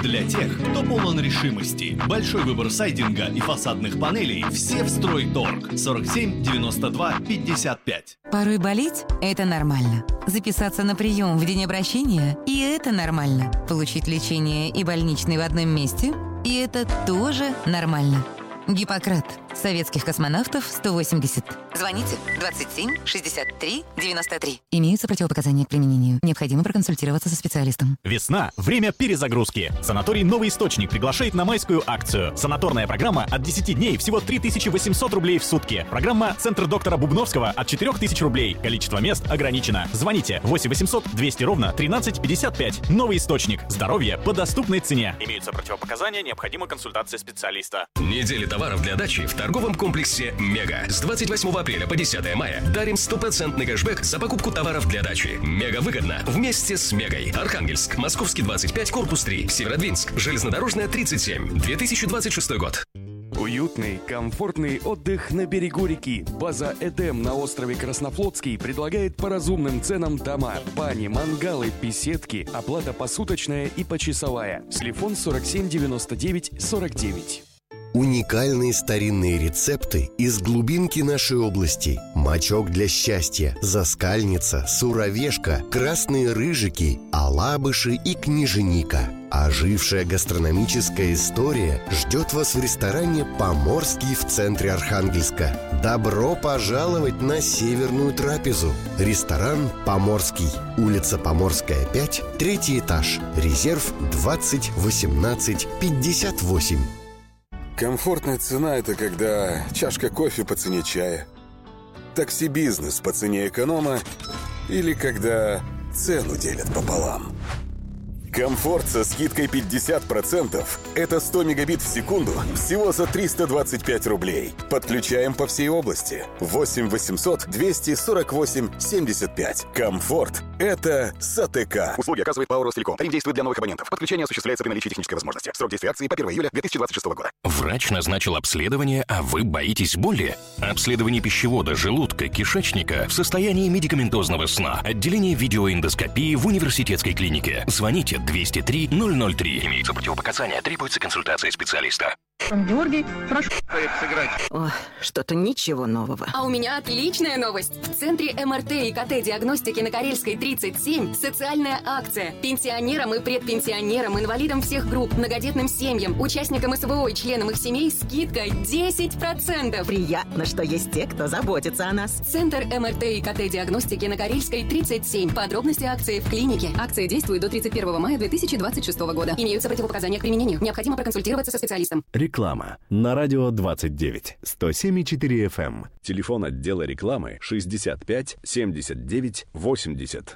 Для тех, кто полон решимости. Большой выбор сайдинга и фасадных панелей. Все в Стройторг. 47 92 55. Порой болеть – это нормально. Записаться на прием в день обращения – и это нормально. Получить лечение и больничный в одном месте – и это тоже нормально. Гиппократ. Советских космонавтов 180. Звоните 27 63 93. Имеются противопоказания к применению. Необходимо проконсультироваться со специалистом. Весна – время перезагрузки. Санаторий «Новый источник» приглашает на майскую акцию. Санаторная программа от 10 дней всего 3800 рублей в сутки. Программа «Центр доктора Бубновского» от 4000 рублей. Количество мест ограничено. Звоните 8 800 200 ровно 1355. «Новый источник». Здоровье по доступной цене. Имеются противопоказания, необходима консультация специалиста. Неделя товаров для дачи в торговом комплексе «Мега». С 28 апреля по 10 мая дарим 100% кэшбэк за покупку товаров для дачи. Мега выгодно вместе с «Мегой». Архангельск, Московский 25, корпус 3, Северодвинск, Железнодорожная 37, 2026 год. Уютный, комфортный отдых на берегу реки. База «Эдем» на острове Краснофлотский предлагает по разумным ценам дома, бани, мангалы, беседки, оплата посуточная и почасовая. Телефон 47 99 49. Уникальные старинные рецепты из глубинки нашей области. Мочок для счастья, заскальница, суровешка, красные рыжики, алабыши и княженика. Ожившая гастрономическая история ждет вас в ресторане «Поморский» в центре Архангельска. Добро пожаловать на северную трапезу. Ресторан «Поморский». Улица Поморская, 5, 3 этаж. Резерв 20 18 58. Комфортная цена – это когда чашка кофе по цене чая, такси-бизнес по цене эконома или когда цену делят пополам. Комфорт со скидкой 50% – это 100 мегабит в секунду всего за 325 рублей. Подключаем по всей области. 8 800 248 75. Комфорт – это САТК. Услуги оказывает ПАО «Ростелеком». Тариф действует для новых абонентов. Подключение осуществляется при наличии технической возможности. Срок действия акции по 1 июля 2026 года. Врач назначил обследование, а вы боитесь боли? Обследование пищевода, желудка, кишечника в состоянии медикаментозного сна. Отделение видеоэндоскопии в университетской клинике. Звоните 203 003. Имеются противопоказания, требуется консультация специалиста. Георгий, прошу сыграть. Ох, что-то ничего нового. А у меня отличная новость. В центре МРТ и КТ-диагностики на Карельской 37 социальная акция. Пенсионерам и предпенсионерам, инвалидам всех групп, многодетным семьям, участникам СВО и членам их семей скидка 10%. Приятно, что есть те, кто заботится о нас. Центр МРТ и КТ-диагностики на Карельской 37. Подробности акции в клинике. Акция действует до 31 мая 2026 года. Имеются противопоказания к применению. Необходимо проконсультироваться со специалистом. Реклама на радио 29 107,4 FM. Телефон отдела рекламы 65 79 80.